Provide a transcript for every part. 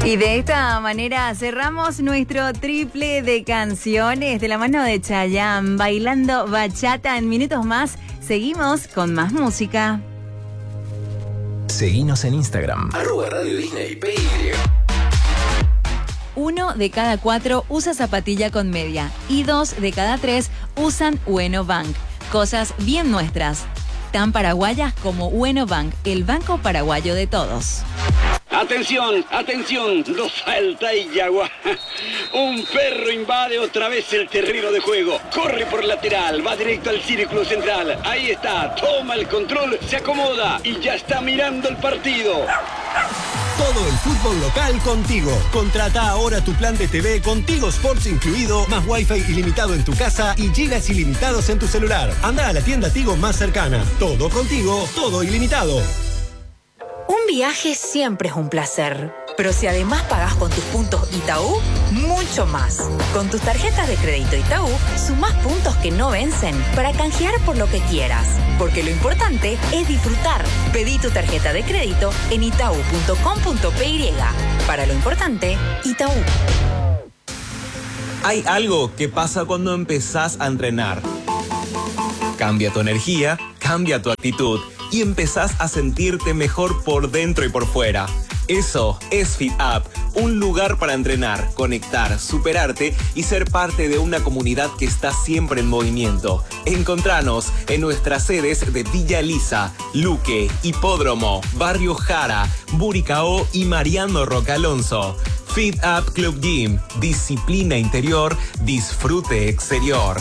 Y de esta manera cerramos nuestro triple de canciones de la mano de Chayanne, bailando bachata. En minutos más seguimos con más música. Seguinos en Instagram, @Radio Disney PY. 1 de cada 4 usa zapatilla con media y 2 de cada 3 usan Ueno Bank. Cosas bien nuestras, tan paraguayas como Ueno Bank, el banco paraguayo de todos. Atención, atención, no salta y yagua. Un perro invade otra vez el terreno de juego. Corre por lateral, va directo al círculo central. Ahí está, toma el control, se acomoda y ya está mirando el partido. Todo el fútbol local contigo. Contrata ahora tu plan de TV con Tigo Sports incluido, más Wi-Fi ilimitado en tu casa y gigas ilimitados en tu celular. Anda a la tienda Tigo más cercana. Todo contigo, todo ilimitado. Un viaje siempre es un placer, pero si además pagás con tus puntos Itaú, mucho más. Con tus tarjetas de crédito Itaú, sumás puntos que no vencen para canjear por lo que quieras. Porque lo importante es disfrutar. Pedí tu tarjeta de crédito en itau.com.py. Para lo importante, Itaú. Hay algo que pasa cuando empezás a entrenar. Cambia tu energía, cambia tu actitud y empezás a sentirte mejor por dentro y por fuera. Eso es FitUp, un lugar para entrenar, conectar, superarte y ser parte de una comunidad que está siempre en movimiento. Encontranos en nuestras sedes de Villa Elisa, Luque, Hipódromo, Barrio Jara, Buricao y Mariano Roca Alonso. FitUp Club Gym, disciplina interior, disfrute exterior.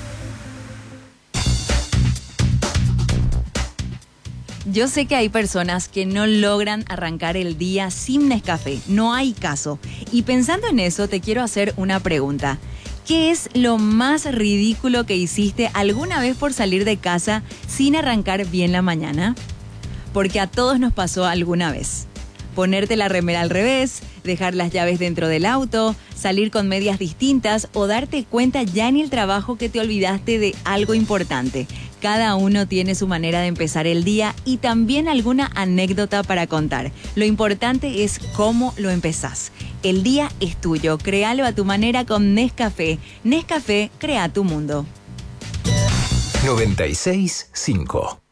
Yo sé que hay personas que no logran arrancar el día sin Nescafé, no hay caso. Y pensando en eso, te quiero hacer una pregunta. ¿Qué es lo más ridículo que hiciste alguna vez por salir de casa sin arrancar bien la mañana? Porque a todos nos pasó alguna vez. Ponerte la remera al revés, dejar las llaves dentro del auto, salir con medias distintas o darte cuenta ya en el trabajo que te olvidaste de algo importante. Cada uno tiene su manera de empezar el día y también alguna anécdota para contar. Lo importante es cómo lo empezás. El día es tuyo, créalo a tu manera con Nescafé. Nescafé, crea tu mundo. 96.5